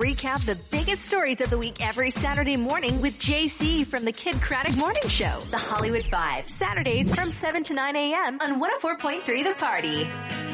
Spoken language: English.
recap the biggest stories of the week every Saturday morning with JC from the Kid Craddock Morning Show, The Hollywood Five, Saturdays from 7 to 9 a.m. on 104.3 The Party.